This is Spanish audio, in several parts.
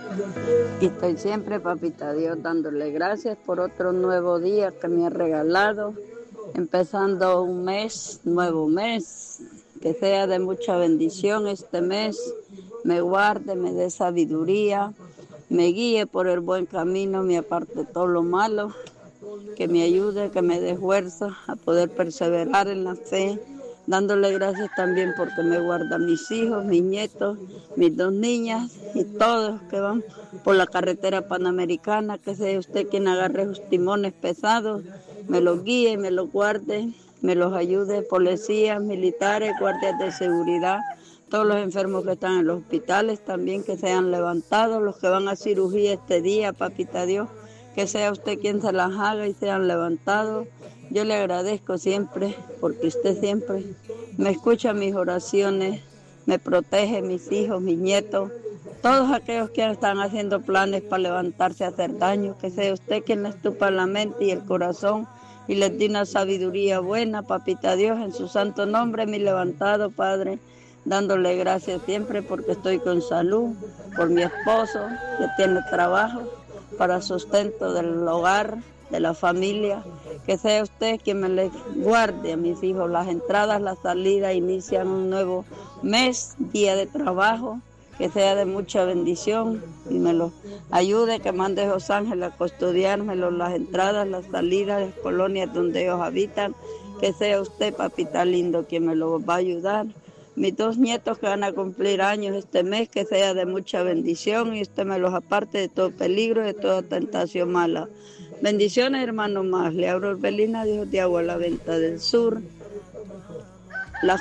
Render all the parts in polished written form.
Y estoy siempre, papita Dios, dándole gracias por otro nuevo día que me ha regalado, empezando un mes, nuevo mes, que sea de mucha bendición este mes, me guarde, me dé sabiduría, me guíe por el buen camino, me aparte todo lo malo, que me ayude, que me dé fuerza a poder perseverar en la fe, dándole gracias también porque me guarda mis hijos, mis nietos, mis dos niñas y todos que van por la carretera panamericana, que sea usted quien agarre sus timones pesados, me los guíe, me los guarde, me los ayude, policías, militares, guardias de seguridad, todos los enfermos que están en los hospitales también que sean levantados, los que van a cirugía este día, papita Dios, que sea usted quien se las haga y sean levantados. Yo le agradezco siempre, porque usted siempre me escucha mis oraciones, me protege mis hijos, mis nietos, todos aquellos que están haciendo planes para levantarse a hacer daño, que sea usted quien les tupa la mente y el corazón y les dé una sabiduría buena, papita Dios, en su santo nombre, mi levantado Padre, dándole gracias siempre porque estoy con salud, por mi esposo que tiene trabajo para sustento del hogar, de la familia, que sea usted quien me le guarde a mis hijos las entradas, las salidas, inician un nuevo mes, día de trabajo, que sea de mucha bendición y me lo ayude, que mande a Los Ángeles a custodiármelo, las entradas, las salidas, las colonias donde ellos habitan, que sea usted, papita lindo, quien me lo va a ayudar. Mis dos nietos que van a cumplir años este mes, que sea de mucha bendición y usted me los aparte de todo peligro, de toda tentación mala. Bendiciones, hermano más. Le abro Orbelina, Dios de Agua, la Venta del Sur, las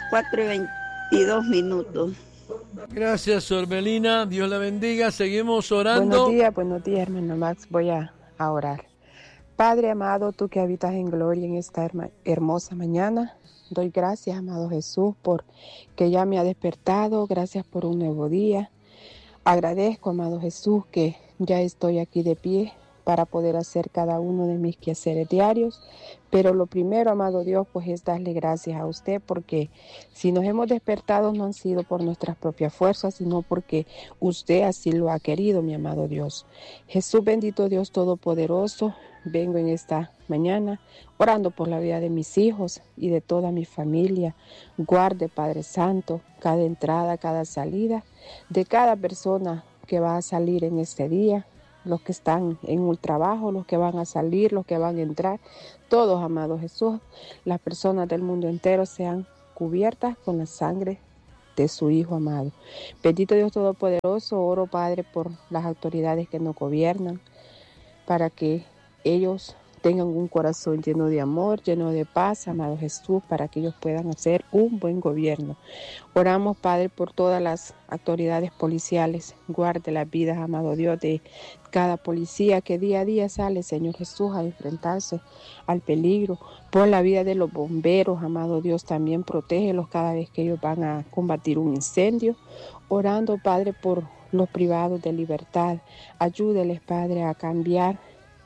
4:22. Gracias, Orbelina. Dios la bendiga. Seguimos orando. Buenos días, hermano Max. Voy a orar. Padre amado, tú que habitas en gloria en esta hermosa mañana, doy gracias, amado Jesús, por que ya me ha despertado. Gracias por un nuevo día. Agradezco, amado Jesús, que ya estoy aquí de pie para poder hacer cada uno de mis quehaceres diarios. Pero lo primero, amado Dios, pues es darle gracias a usted, porque si nos hemos despertado no han sido por nuestras propias fuerzas, sino porque usted así lo ha querido, mi amado Dios. Jesús bendito Dios Todopoderoso, vengo en esta mañana orando por la vida de mis hijos y de toda mi familia. Guarde, Padre Santo, cada entrada, cada salida de cada persona que va a salir en este día, los que están en el trabajo, los que van a salir, los que van a entrar, todos, amado Jesús, las personas del mundo entero sean cubiertas con la sangre de su Hijo amado. Bendito Dios Todopoderoso, oro, Padre, por las autoridades que nos gobiernan, para que ellos tengan un corazón lleno de amor, lleno de paz, amado Jesús, para que ellos puedan hacer un buen gobierno. Oramos, Padre, por todas las autoridades policiales. Guarde las vidas, amado Dios, de cada policía que día a día sale, Señor Jesús, a enfrentarse al peligro. Por la vida de los bomberos, amado Dios, también protégelos cada vez que ellos van a combatir un incendio. Orando, Padre, por los privados de libertad. Ayúdeles, Padre, a cambiar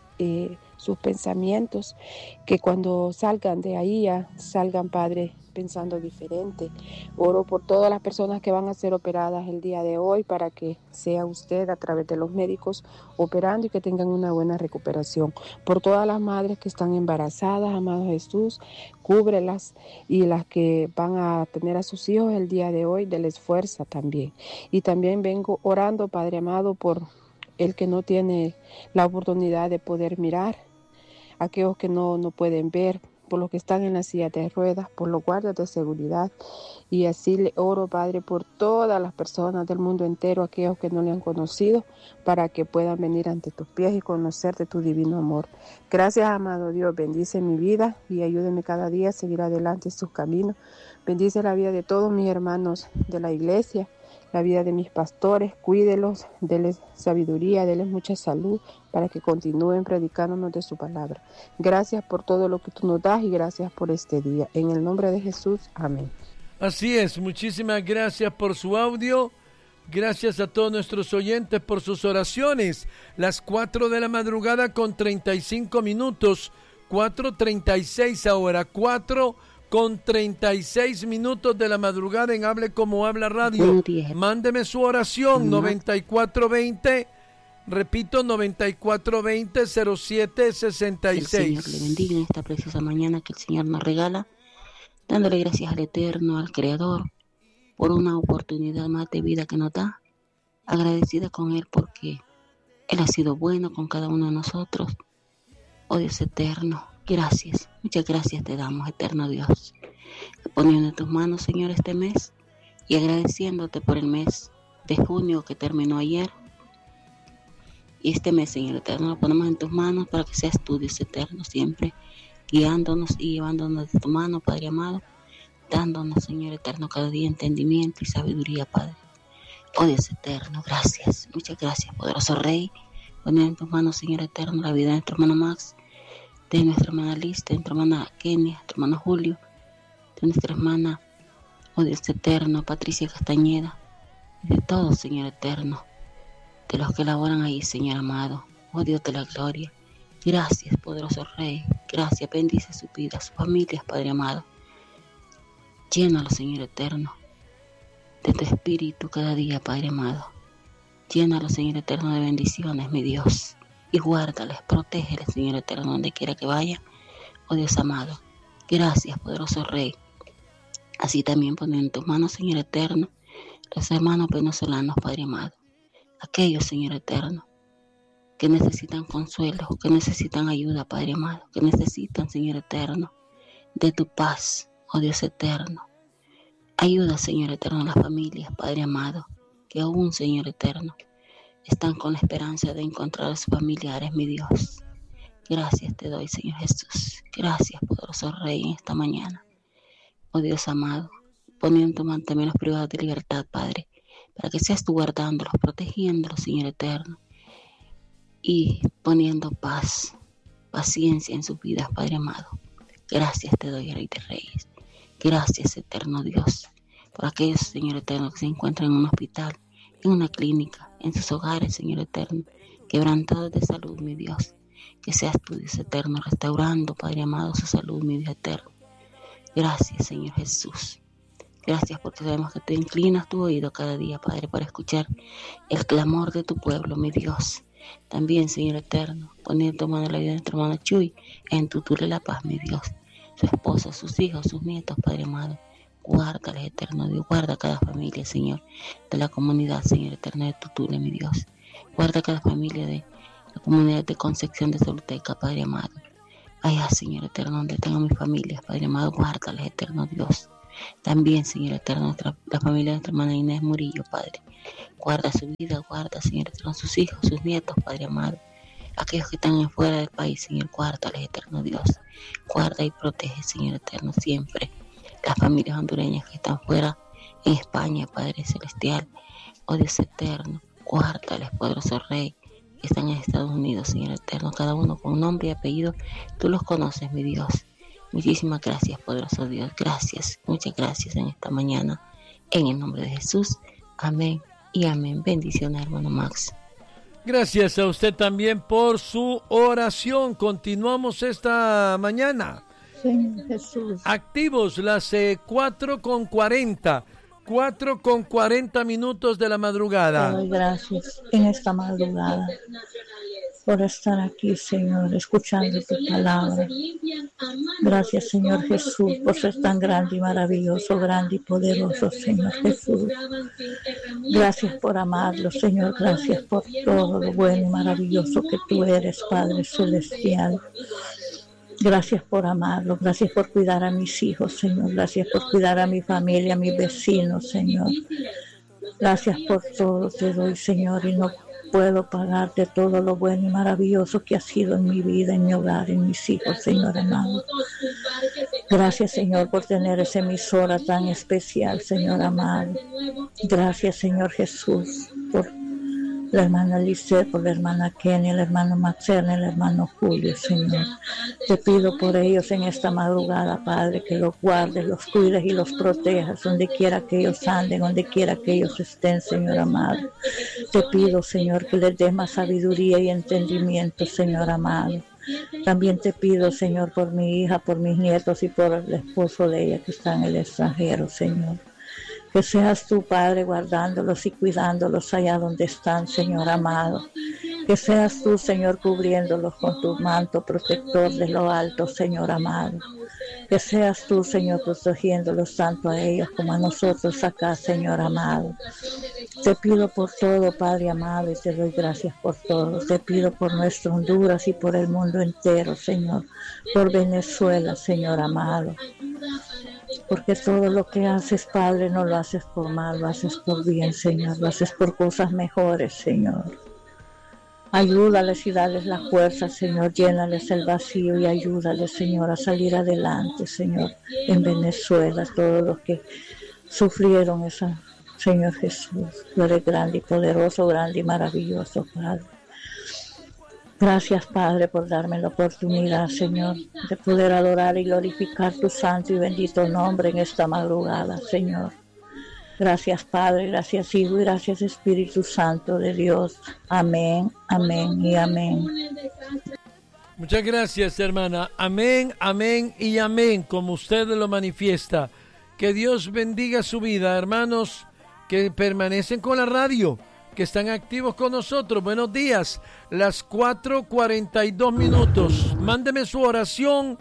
sus pensamientos, que cuando salgan de ahí salgan, Padre, pensando diferente. Oro por todas las personas que van a ser operadas el día de hoy, para que sea usted a través de los médicos operando y que tengan una buena recuperación. Por todas las madres que están embarazadas, amado Jesús, cúbrelas, y las que van a tener a sus hijos el día de hoy, denles fuerza también. Y también vengo orando, Padre amado, por el que no tiene la oportunidad de poder mirar, aquellos que no pueden ver, por los que están en la silla de ruedas, por los guardias de seguridad. Y así le oro, Padre, por todas las personas del mundo entero, aquellos que no le han conocido, para que puedan venir ante tus pies y conocer de tu divino amor. Gracias, amado Dios, bendice mi vida y ayúdeme cada día a seguir adelante en sus caminos. Bendice la vida de todos mis hermanos de la iglesia, la vida de mis pastores, cuídelos, denles sabiduría, denles mucha salud, para que continúen predicándonos de su palabra. Gracias por todo lo que tú nos das y gracias por este día. En el nombre de Jesús, amén. Así es, muchísimas gracias por su audio. Gracias a todos nuestros oyentes por sus oraciones. Las 4 de la madrugada con 35 minutos. 4:36 ahora. 4:36 de la madrugada en Hable Como Habla Radio. Mándeme su oración. 9420 Repito, 9420-0766. Que el Señor le bendiga en esta preciosa mañana que el Señor nos regala, dándole gracias al Eterno, al Creador, por una oportunidad más de vida que nos da. Agradecida con Él porque Él ha sido bueno con cada uno de nosotros. Oh Dios eterno, gracias, muchas gracias te damos, eterno Dios. Poniendo en tus manos, Señor, este mes y agradeciéndote por el mes de junio que terminó ayer. Y este mes, Señor eterno, lo ponemos en tus manos para que seas tú, Dios eterno, siempre guiándonos y llevándonos de tu mano, Padre amado, dándonos, Señor eterno, cada día entendimiento y sabiduría, Padre. Oh Dios eterno, gracias, muchas gracias, poderoso Rey. Poniendo en tus manos, Señor eterno, la vida de nuestro hermano Max, de nuestra hermana Liz, de nuestra hermana Kenia, de nuestro hermano Julio, de nuestra hermana, oh Dios eterno, Patricia Castañeda, y de todos, Señor eterno, de los que laboran ahí, Señor amado, oh Dios de la gloria. Gracias, poderoso Rey, gracias, bendice su vida, sus familias, Padre amado. Llénalo, Señor eterno, de tu espíritu cada día, Padre amado. Llénalo, Señor eterno, de bendiciones, mi Dios, y guárdales, protégeles, Señor eterno, donde quiera que vaya, oh Dios amado. Gracias, poderoso Rey. Así también ponen en tus manos, Señor eterno, los hermanos venezolanos, Padre amado. Aquellos, Señor eterno, que necesitan consuelo, que necesitan ayuda, Padre amado, que necesitan, Señor eterno, de tu paz, oh Dios eterno. Ayuda, Señor eterno, a las familias, Padre amado, que aún, Señor eterno, están con la esperanza de encontrar a sus familiares, mi Dios. Gracias te doy, Señor Jesús. Gracias, poderoso Rey, en esta mañana. Oh Dios amado, poniendo en tu mano también los privados de libertad, Padre, para que seas tú guardándolos, protegiéndolos, Señor eterno, y poniendo paz, paciencia en sus vidas, Padre amado. Gracias te doy, Rey de Reyes. Gracias, eterno Dios, por aquellos, Señor eterno, que se encuentran en un hospital, en una clínica, en sus hogares, Señor eterno, quebrantados de salud, mi Dios. Que seas tú, Dios eterno, restaurando, Padre amado, su salud, mi Dios eterno. Gracias, Señor Jesús. Gracias porque sabemos que tú inclinas tu oído cada día, Padre, para escuchar el clamor de tu pueblo, mi Dios. También, Señor eterno, poniendo en tu mano la vida de nuestro hermano Chuy, en tu Tule la paz, mi Dios. Su esposa, sus hijos, sus nietos, Padre amado. Guárdales, eterno Dios. Guarda cada familia, Señor, de la comunidad, Señor eterno, de Tutule, mi Dios. Guarda cada familia de la comunidad de Concepción de Soluteca, Padre amado. Allá, Señor eterno, donde tengo mis familias, Padre amado, guárdales, eterno Dios. También, Señor eterno, la familia de nuestra hermana Inés Murillo, Padre. Guarda su vida, guarda, Señor eterno, sus hijos, sus nietos, Padre amado. Aquellos que están fuera del país, Señor, guárdales, eterno Dios. Guarda y protege, Señor eterno, siempre las familias hondureñas que están fuera en España, Padre celestial. Oh Dios eterno, guárdales, poderoso Rey, que están en Estados Unidos, Señor eterno, cada uno con nombre y apellido. Tú los conoces, mi Dios. Muchísimas gracias, poderoso Dios. Gracias, muchas gracias en esta mañana. En el nombre de Jesús. Amén y amén. Bendiciones, hermano Max. Gracias a usted también por su oración. Continuamos esta mañana. Señor Jesús. Activos las 4:40. 4:40 minutos de la madrugada. Te doy gracias en esta madrugada por estar aquí, Señor, escuchando tu palabra. Gracias, Señor Jesús, por ser tan grande y maravilloso, grande y poderoso, Señor Jesús. Gracias por amarlo, Señor. Gracias por todo lo bueno y maravilloso que tú eres, Padre Celestial. Gracias por amarlo, gracias por cuidar a mis hijos, Señor. Gracias por cuidar a mi familia, a mis vecinos, Señor. Gracias por todo te doy, Señor, y no puedo pagarte todo lo bueno y maravilloso que ha sido en mi vida, en mi hogar, en mis hijos, Señor amado. Gracias, Señor, por tener esa emisora tan especial, Señor amado. Gracias, Señor Jesús, por la hermana Lisette, por la hermana Kenia, el hermano Maxena, el hermano Julio, Señor. Te pido por ellos en esta madrugada, Padre, que los guardes, los cuides y los protejas, donde quiera que ellos anden, donde quiera que ellos estén, Señor amado. Te pido, Señor, que les des más sabiduría y entendimiento, Señor amado. También te pido, Señor, por mi hija, por mis nietos y por el esposo de ella que está en el extranjero, Señor. Que seas tú, Padre, guardándolos y cuidándolos allá donde están, Señor amado. Que seas tú, Señor, cubriéndolos con tu manto protector de lo alto, Señor amado. Que seas tú, Señor, protegiéndolos tanto a ellos como a nosotros acá, Señor amado. Te pido por todo, Padre amado, y te doy gracias por todo. Te pido por nuestra Honduras y por el mundo entero, Señor. Por Venezuela, Señor amado. Porque todo lo que haces, Padre, no lo haces por mal, lo haces por bien, Señor. Lo haces por cosas mejores, Señor. Ayúdales y dales la fuerza, Señor. Llénales el vacío y ayúdales, Señor, a salir adelante, Señor. En Venezuela, todos los que sufrieron esa, Señor Jesús. Tú eres grande y poderoso, grande y maravilloso, Padre. Gracias, Padre, por darme la oportunidad, Señor, de poder adorar y glorificar tu santo y bendito nombre en esta madrugada, Señor. Gracias, Padre, gracias, Hijo, y gracias, Espíritu Santo de Dios. Amén, amén y amén. Muchas gracias, hermana. Amén, amén y amén, como usted lo manifiesta. Que Dios bendiga su vida, hermanos que permanecen con la radio, que están activos con nosotros. Buenos días, las 4:42 minutos. Mándeme su oración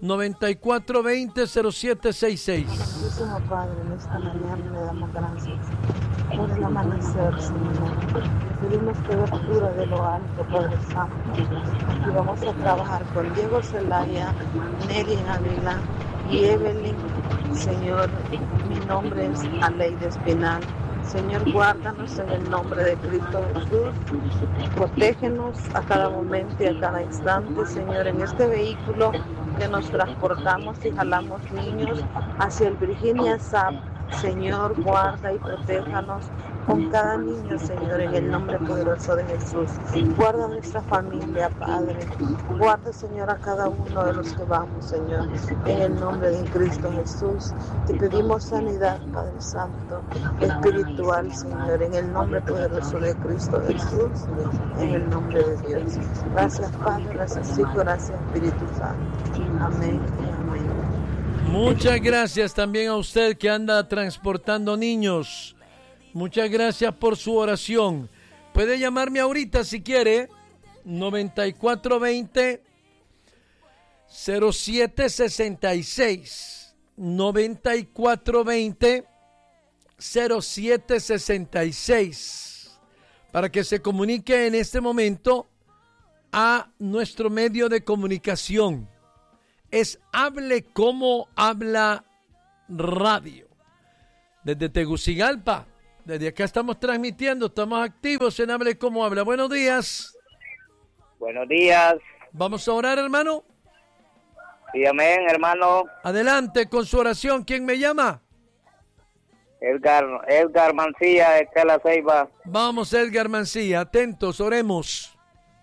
9420-0766. Santísimo Padre, en esta mañana le damos gracias por el amanecer, Señor. Pedimos cobertura de lo alto, Padre Santo. Y vamos a trabajar con Diego Zelaya, Nelly Ávila y Evelyn. Señor, mi nombre es Aleida Espinal. Señor, guárdanos en el nombre de Cristo Jesús. Protégenos a cada momento y a cada instante, Señor, en este vehículo que nos transportamos y jalamos niños hacia el Virginia SAP. Señor, guarda y protéjanos con cada niño, Señor, en el nombre poderoso de Jesús. Guarda nuestra familia, Padre. Guarda, Señor, a cada uno de los que vamos, Señor, en el nombre de Cristo Jesús. Te pedimos sanidad, Padre Santo, espiritual, Señor, en el nombre poderoso de Cristo Jesús, en el nombre de Dios. Gracias, Padre, gracias, Hijo, gracias, Espíritu Santo. Amén y amén. Muchas gracias también a usted que anda transportando niños. Muchas gracias por su oración. Puede llamarme ahorita si quiere. 9420-0766. 9420-0766. Para que se comunique en este momento a nuestro medio de comunicación. Es Hable Como Habla Radio. Desde Tegucigalpa, desde acá estamos transmitiendo, estamos activos en Hable Como Habla. Buenos días. Buenos días. ¿Vamos a orar, hermano? Sí, amén, hermano. Adelante con su oración. ¿Quién me llama? Edgar Mancilla, de Cala Ceiba. Vamos, Edgar Mancilla, atentos, oremos.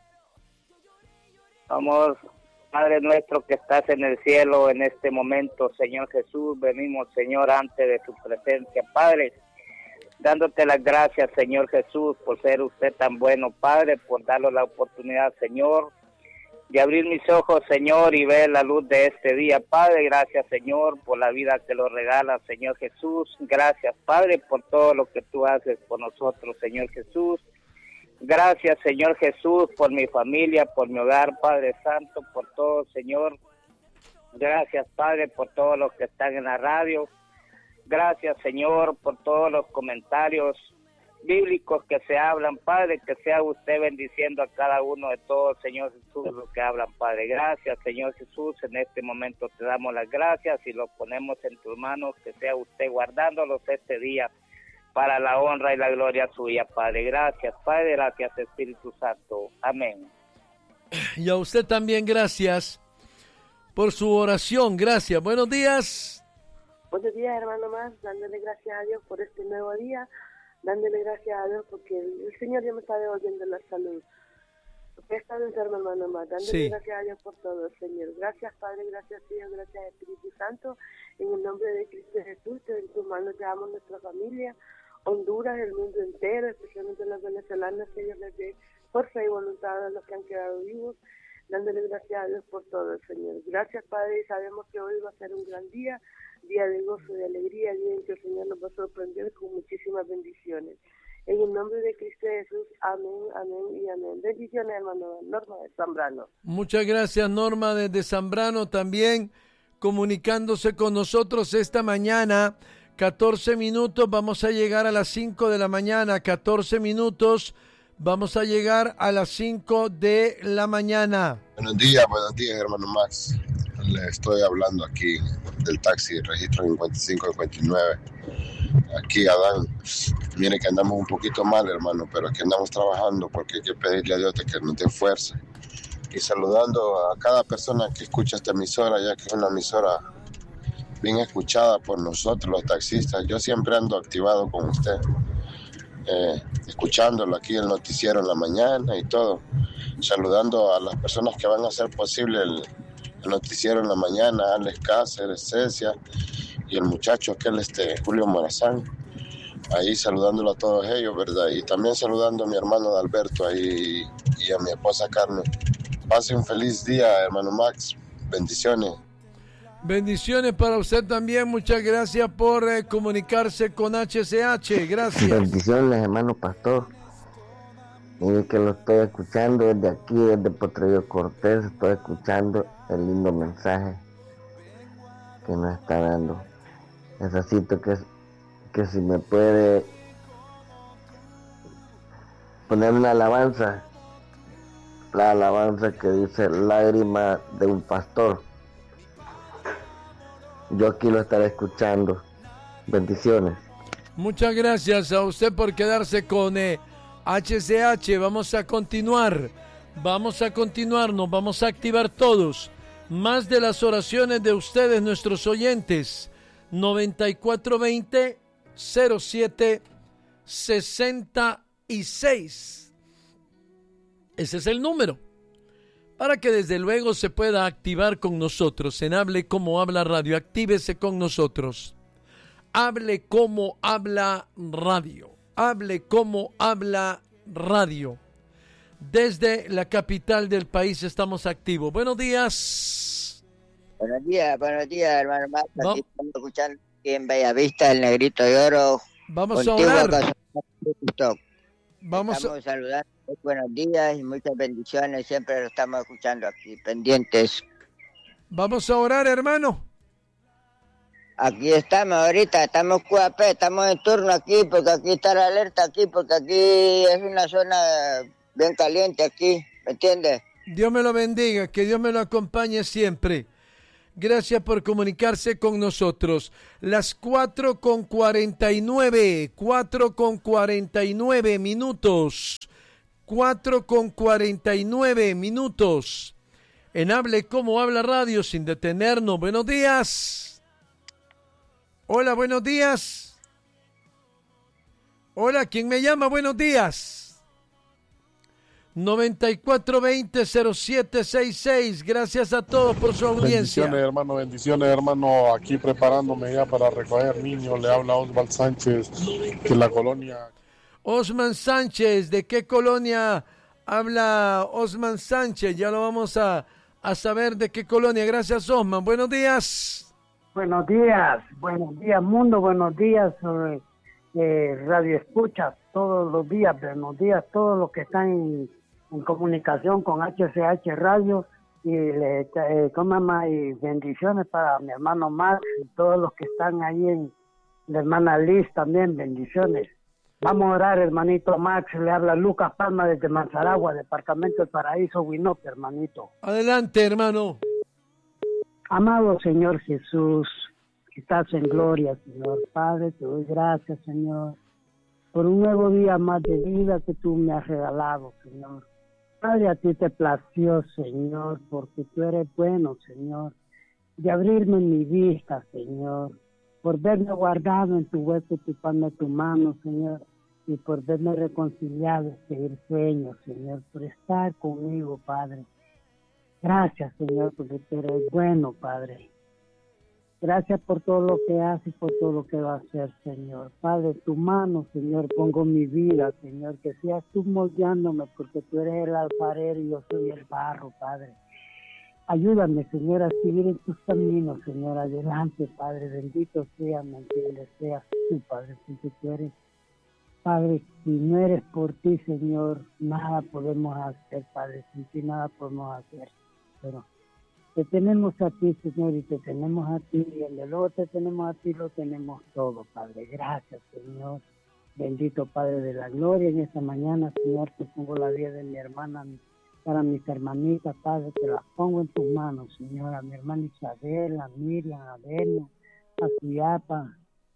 Vamos. Padre nuestro que estás en el cielo, en este momento, Señor Jesús, venimos, Señor, ante de tu presencia, Padre, dándote las gracias, Señor Jesús, por ser usted tan bueno, Padre, por darnos la oportunidad, Señor, de abrir mis ojos, Señor, y ver la luz de este día, Padre. Gracias, Señor, por la vida que lo regala, Señor Jesús. Gracias, Padre, por todo lo que tú haces por nosotros, Señor Jesús. Gracias, Señor Jesús, por mi familia, por mi hogar, Padre Santo, por todo, Señor. Gracias, Padre, por todos los que están en la radio. Gracias, Señor, por todos los comentarios bíblicos que se hablan, Padre, que sea usted bendiciendo a cada uno de todos, Señor Jesús, los que hablan, Padre. Gracias, Señor Jesús, en este momento te damos las gracias y los ponemos en tus manos, que sea usted guardándolos este día, para la honra y la gloria suya, Padre. Gracias, Padre, gracias, Espíritu Santo. Amén. Y a usted también gracias por su oración. Gracias. Buenos días. Buenos días, hermano más. Dándole gracias a Dios por este nuevo día. Dándole gracias a Dios porque el Señor ya me está devolviendo la salud. Porque he estado enfermo, hermano más. Dándole gracias a Dios por todo, Señor. Gracias, Padre. Gracias, Dios. Gracias, Espíritu Santo. En el nombre de Cristo Jesús, en tus manos llevamos nuestra familia, Honduras, el mundo entero, especialmente los venezolanos, que Dios les dé fuerza y voluntad a los que han quedado vivos, dándole gracias a Dios por todo, Señor. Gracias, Padre, y sabemos que hoy va a ser un gran día, día de gozo, de alegría, día en que el Señor nos va a sorprender con muchísimas bendiciones. En el nombre de Cristo Jesús, amén, amén y amén. Bendiciones, hermano Norma de Zambrano. Muchas gracias, Norma desde Zambrano, también comunicándose con nosotros esta mañana. 14 minutos, vamos a llegar a las 5 de la mañana. 14 minutos, vamos a llegar a las 5 de la mañana. Buenos días, hermano Max. Le estoy hablando aquí del taxi, registro 5559. Aquí, Adán. Mire que andamos un poquito mal, hermano, pero aquí andamos trabajando porque hay que pedirle a Dios que nos dé fuerza. Y saludando a cada persona que escucha esta emisora, ya que es una emisora bien escuchada por nosotros, los taxistas. Yo siempre ando activado con usted, escuchándolo aquí, el noticiero en la mañana y todo. Saludando a las personas que van a hacer posible el noticiero en la mañana, Alex Cáceres, Cecia y el muchacho aquel, Julio Morazán. Ahí saludándolo a todos ellos, ¿verdad? Y también saludando a mi hermano Alberto ahí y a mi esposa Carmen. Pase un feliz día, hermano Max. Bendiciones. Bendiciones para usted también. Muchas gracias por comunicarse con HCH. Gracias. Bendiciones, hermano pastor. Mire que lo estoy escuchando desde aquí, desde Potrerillo Cortés. Estoy escuchando el lindo mensaje que nos está dando. Necesito que si me puede poner una alabanza, la alabanza que dice lágrima de un pastor. Yo aquí lo estaré escuchando. Bendiciones. Muchas gracias a usted por quedarse con HCH. Vamos a continuar, nos vamos a activar todos. Más de las oraciones de ustedes, nuestros oyentes. 9420-07-66. Ese es el número, para que desde luego se pueda activar con nosotros en Hable Como Habla Radio. Actívese con nosotros. Hable Como Habla Radio. Hable Como Habla Radio. Desde la capital del país estamos activos. Buenos días. Buenos días, hermano Marta. Aquí estamos escuchando aquí en Bellavista, el Negrito de Oro. Vamos a orar. Estamos saludando. Buenos días y muchas bendiciones. Siempre lo estamos escuchando aquí, pendientes. Vamos a orar, hermano. Aquí estamos ahorita, estamos QAP, estamos en turno aquí, porque aquí está la alerta aquí, porque aquí es una zona bien caliente aquí, ¿me entiendes? Dios me lo bendiga, que Dios me lo acompañe siempre. Gracias por comunicarse con nosotros. Las 4:49 minutos. 4:49 minutos. En Hable Como Habla Radio, sin detenernos. Buenos días. Hola, buenos días. Hola, ¿quién me llama? Buenos días. 9420-0766. Gracias a todos por su audiencia. Bendiciones, hermano. Aquí preparándome ya para recoger niños. Le habla Osvaldo Sánchez de la colonia. Osman Sánchez, ¿de qué colonia habla Osman Sánchez? Ya lo vamos a saber de qué colonia. Gracias, Osman. Buenos días. Buenos días, mundo. Buenos días, Radio Escucha. Todos los días, buenos días, todos los que están en comunicación con HCH Radio y bendiciones para mi hermano Max y todos los que están ahí en la hermana Liz también, bendiciones. Vamos a orar, hermanito Max. Le habla Lucas Palma desde Manzaragua, departamento del Paraíso, Huinope, hermanito. Adelante, hermano. Amado Señor Jesús, que estás en gloria, Señor Padre, te doy gracias, Señor, por un nuevo día más de vida que tú me has regalado, Señor. Padre, a ti te plació, Señor, porque tú eres bueno, Señor, de abrirme mi vista, Señor, por verme guardado en tu hueco, tu palma de tu mano, Señor, y por verme reconciliado, seguir sueños, Señor, por estar conmigo, Padre. Gracias, Señor, porque tú eres bueno, Padre. Gracias por todo lo que haces y por todo lo que va a hacer, Señor. Padre, tu mano, Señor, pongo mi vida, Señor, que seas tú moldeándome, porque tú eres el alfarero y yo soy el barro, Padre. Ayúdame, Señor, a seguir en tus caminos, Señor, adelante, Padre. Bendito sea, me entiendes, seas tú, Padre, porque tú eres Padre, si no eres por ti, Señor, nada podemos hacer, Padre, sin ti nada podemos hacer. Pero te tenemos a ti, Señor, y te tenemos a ti, y el de luego te tenemos a ti, lo tenemos todo, Padre. Gracias, Señor. Bendito Padre de la gloria, en esta mañana, Señor, te pongo la vida de mi hermana, para mis hermanitas, Padre, te las pongo en tus manos, Señor, a mi hermana Isabel, a Miriam, a Berna, a Suyapa,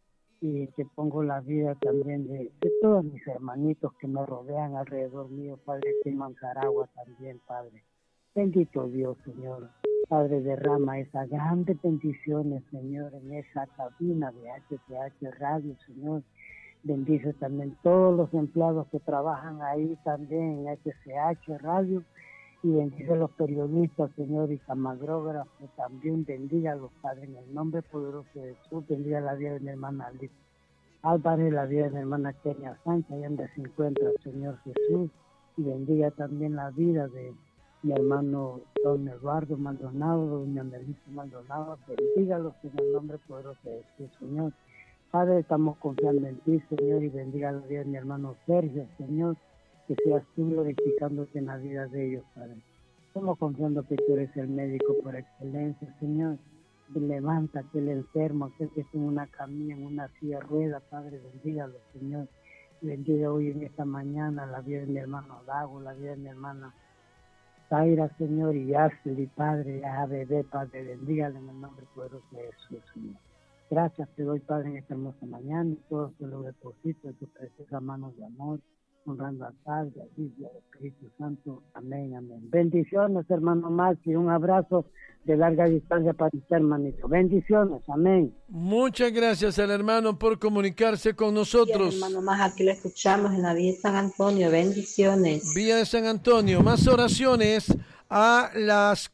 y te pongo la vida también de todos mis hermanitos que me rodean alrededor mío, Padre, que en Manzaragua también, Padre. Bendito Dios, Señor. Padre, derrama esas grandes bendiciones, Señor, en esa cabina de HCH Radio, Señor. Bendice también todos los empleados que trabajan ahí también en HCH Radio, y bendice a los periodistas, Señor, y camarógrafos, también bendiga a los padres en el nombre poderoso de Jesús. Bendiga la vida de mi hermana Alice Álvarez, la vida de mi hermana Kenia Sánchez, allá donde se encuentra, Señor Jesús, y bendiga también la vida de mi hermano don Eduardo Maldonado, doña Melissa Maldonado. Bendígalos en el nombre poderoso de Jesús, Señor. Padre, estamos confiando en ti, Señor, y bendiga la vida de mi hermano Sergio, Señor, que seas tú glorificándote en la vida de ellos, Padre. Estamos confiando que tú eres el médico por excelencia, Señor. Levanta aquel enfermo, aquel que está en una camilla, en una silla de rueda, Padre, bendígalo, Señor. Bendiga hoy en esta mañana la vida de mi hermano Dago, la vida de mi hermana Zaira, Señor, y Ashley, Padre, a bebé, Padre, bendígale en el nombre poderoso de Jesús, Señor. Gracias te doy, Padre, en esta hermosa mañana, y todo te lo deposito en tus preciosas manos de amor, honrando al Padre, al Hijo y al Espíritu Santo. Amén, amén. Bendiciones, hermano Max, y un abrazo de larga distancia para ti, hermanito. Bendiciones, amén. Muchas gracias al hermano por comunicarse con nosotros. Sí, hermano Max, aquí lo escuchamos en la Vía de San Antonio. Bendiciones. Vía de San Antonio. Más oraciones a las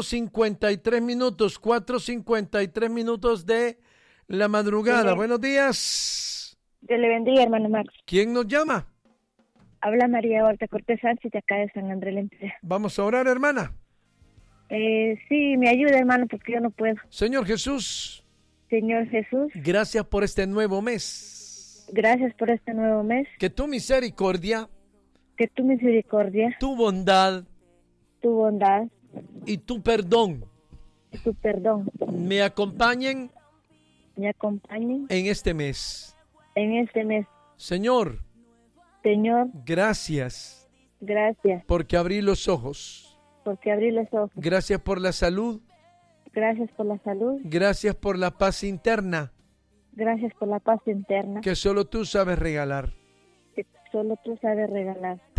4:53 minutos. 4:53 minutos de la madrugada. Sí. Buenos días. Dios le bendiga, hermano Max. ¿Quién nos llama? Habla María Horta Cortés Sánchez, de acá de San Andrés Lempira. Vamos a orar, hermana. Sí, me ayuda, hermano, porque yo no puedo. Señor Jesús. Señor Jesús. Gracias por este nuevo mes. Gracias por este nuevo mes. Que tu misericordia. Que tu misericordia. Tu bondad. Tu bondad. Y tu perdón. Tu perdón. Me acompañen. Me acompañen. En este mes. En este mes. Señor. Señor. Gracias. Gracias. Porque abrí los ojos. Porque abrí los ojos. Gracias por la salud. Gracias por la salud. Gracias por la paz interna. Gracias por la paz interna. Que solo tú sabes regalar. Que solo tú sabes regalar.